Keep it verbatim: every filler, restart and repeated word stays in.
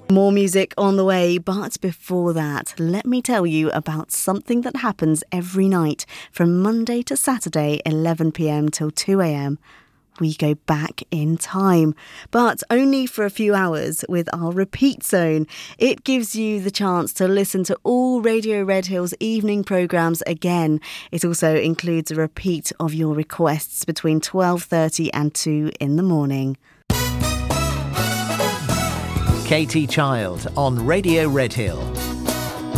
More music on the way, but before that, let me tell you about something that happens every night from Monday to Saturday, eleven p.m. till two a.m. We go back in time, but only for a few hours with our Repeat Zone. It gives you the chance to listen to all Radio Red Hill's evening programmes again. It also includes a repeat of your requests between twelve thirty and two in the morning. Katie Child on Radio Red Hill.